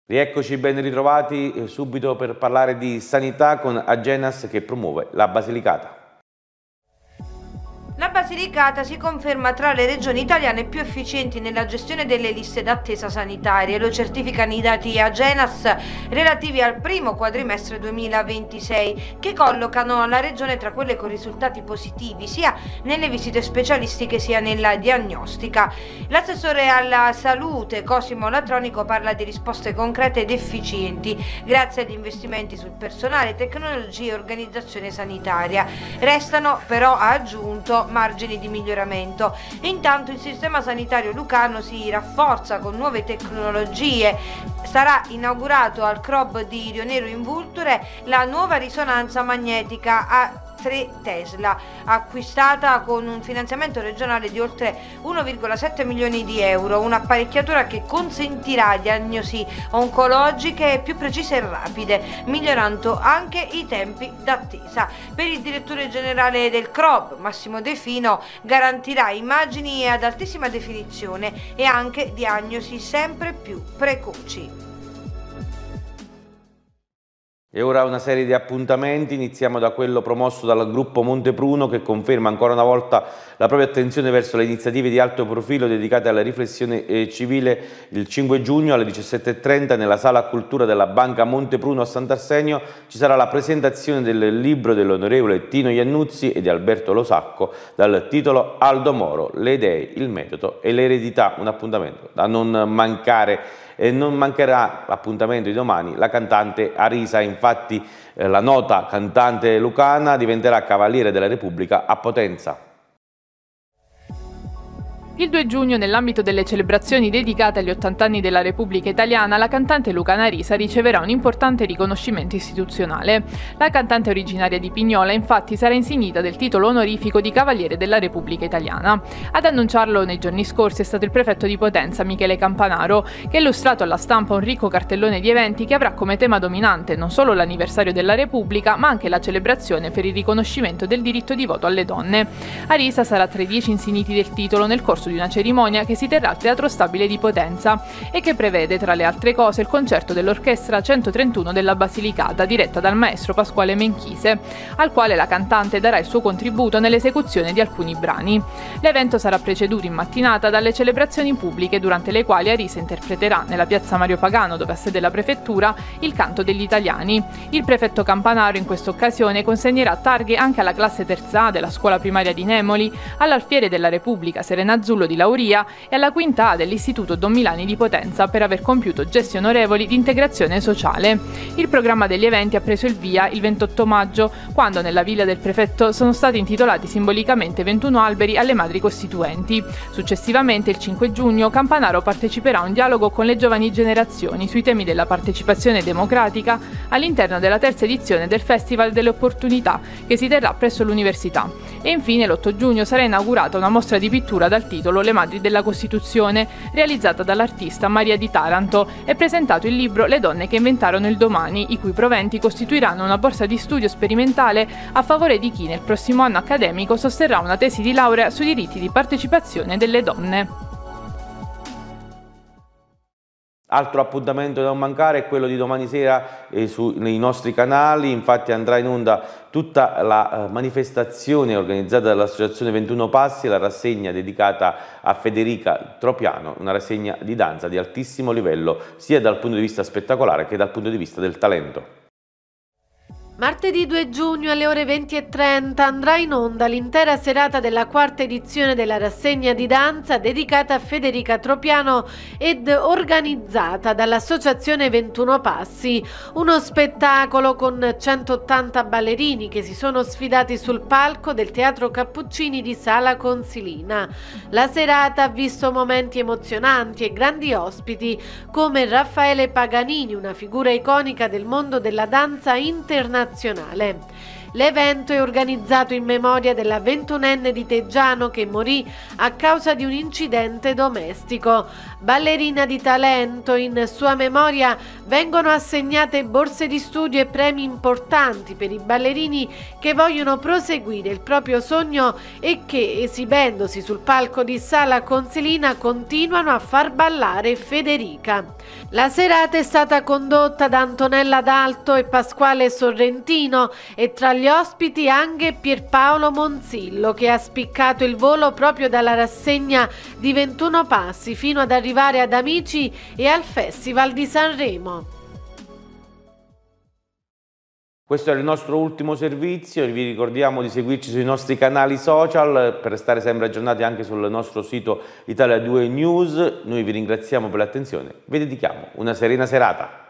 Rieccoci ben ritrovati subito per parlare di sanità con Agenas che promuove la Basilicata. La Basilicata si conferma tra le regioni italiane più efficienti nella gestione delle liste d'attesa sanitarie, lo certificano i dati Agenas relativi al primo quadrimestre 2026, che collocano la regione tra quelle con risultati positivi sia nelle visite specialistiche sia nella diagnostica. L'assessore alla salute Cosimo Latronico parla di risposte concrete ed efficienti grazie ad investimenti sul personale, tecnologie e organizzazione sanitaria. Restano però, ha aggiunto, margini di miglioramento. Intanto il sistema sanitario lucano si rafforza con nuove tecnologie. Sarà inaugurato al CROB di Rionero in Vulture la nuova risonanza magnetica a 3 Tesla, acquistata con un finanziamento regionale di oltre 1,7 milioni di euro, un'apparecchiatura che consentirà diagnosi oncologiche più precise e rapide, migliorando anche i tempi d'attesa. Per il direttore generale del CROB, Massimo De Fino, garantirà immagini ad altissima definizione e anche diagnosi sempre più precoci. E ora una serie di appuntamenti, iniziamo da quello promosso dal gruppo Montepruno che conferma ancora una volta la propria attenzione verso le iniziative di alto profilo dedicate alla riflessione civile. Il 5 giugno alle 17:30 nella Sala Cultura della Banca Montepruno a Sant'Arsenio ci sarà la presentazione del libro dell'onorevole Tino Iannuzzi e di Alberto Losacco dal titolo Aldo Moro, le idee, il metodo e l'eredità, un appuntamento da non mancare. E non mancherà l'appuntamento di domani, la cantante Arisa, infatti la nota cantante lucana diventerà Cavaliere della Repubblica a Potenza. Il 2 giugno, nell'ambito delle celebrazioni dedicate agli 80 anni della Repubblica Italiana, la cantante lucana Arisa riceverà un importante riconoscimento istituzionale. La cantante originaria di Pignola, infatti, sarà insignita del titolo onorifico di Cavaliere della Repubblica Italiana. Ad annunciarlo nei giorni scorsi è stato il prefetto di Potenza, Michele Campanaro, che ha illustrato alla stampa un ricco cartellone di eventi che avrà come tema dominante non solo l'anniversario della Repubblica, ma anche la celebrazione per il riconoscimento del diritto di voto alle donne. Arisa sarà tra i 10 insigniti del titolo nel corso di una cerimonia che si terrà al Teatro Stabile di Potenza e che prevede, tra le altre cose, il concerto dell'Orchestra 131 della Basilicata, diretta dal maestro Pasquale Menchise, al quale la cantante darà il suo contributo nell'esecuzione di alcuni brani. L'evento sarà preceduto in mattinata dalle celebrazioni pubbliche, durante le quali Arisa interpreterà, nella piazza Mario Pagano, dove ha sede la prefettura, il canto degli italiani. Il prefetto Campanaro in questa occasione consegnerà targhe anche alla classe terza A della scuola primaria di Nemoli, all'Alfiere della Repubblica Serena Azzurro di Lauria e alla quinta A dell'Istituto Don Milani di Potenza per aver compiuto gesti onorevoli di integrazione sociale. Il programma degli eventi ha preso il via il 28 maggio, quando nella villa del prefetto sono stati intitolati simbolicamente 21 alberi alle madri costituenti. Successivamente, il 5 giugno, Campanaro parteciperà a un dialogo con le giovani generazioni sui temi della partecipazione democratica all'interno della terza edizione del Festival delle Opportunità, che si terrà presso l'università. E infine, l'8 giugno sarà inaugurata una mostra di pittura dal titolo Le Madri della Costituzione, realizzata dall'artista Maria di Taranto, e presentato il libro Le donne che inventarono il domani, i cui proventi costituiranno una borsa di studio sperimentale a favore di chi nel prossimo anno accademico sosterrà una tesi di laurea sui diritti di partecipazione delle donne. Altro appuntamento da non mancare è quello di domani sera nei nostri canali, infatti andrà in onda tutta la manifestazione organizzata dall'Associazione 21 Passi, la rassegna dedicata a Federica Tropiano, una rassegna di danza di altissimo livello sia dal punto di vista spettacolare che dal punto di vista del talento. Martedì 2 giugno alle ore 20:30 andrà in onda l'intera serata della quarta edizione della rassegna di danza dedicata a Federica Tropiano ed organizzata dall'Associazione 21 Passi. Uno spettacolo con 180 ballerini che si sono sfidati sul palco del Teatro Cappuccini di Sala Consilina. La serata ha visto momenti emozionanti e grandi ospiti come Raffaele Paganini, una figura iconica del mondo della danza internazionale. L'evento è organizzato in memoria della 21enne di Teggiano che morì a causa di un incidente domestico. Ballerina di talento, in sua memoria vengono assegnate borse di studio e premi importanti per i ballerini che vogliono proseguire il proprio sogno e che, esibendosi sul palco di Sala Consilina, continuano a far ballare Federica. La serata è stata condotta da Antonella D'Alto e Pasquale Sorrentino e tra gli ospiti anche Pierpaolo Monzillo, che ha spiccato il volo proprio dalla rassegna di 21 passi fino ad arrivare ad Amici e al Festival di Sanremo. Questo è il nostro ultimo servizio, vi ricordiamo di seguirci sui nostri canali social per restare sempre aggiornati anche sul nostro sito Italia 2 News. Noi vi ringraziamo per l'attenzione, vi dedichiamo una serena serata.